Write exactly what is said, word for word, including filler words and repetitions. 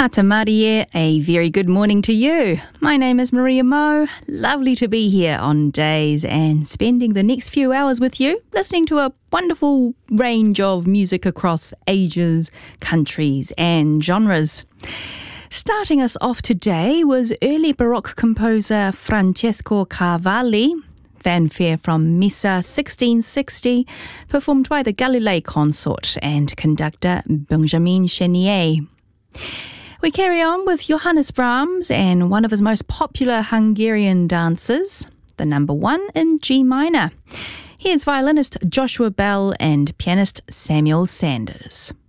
Ata Marie, a very good morning to you. My name is Maria Mo. Lovely to be here on Days and spending the next few hours with you, listening to a wonderful range of music across ages, countries and genres. Starting us off today was early Baroque composer Francesco Cavalli, fanfare from Missa sixteen sixty, performed by the Galilei Consort and conductor Benjamin Chenier. We carry on with Johannes Brahms and one of his most popular Hungarian dances, the number one in G minor. Here's violinist Joshua Bell and pianist Samuel Sanders.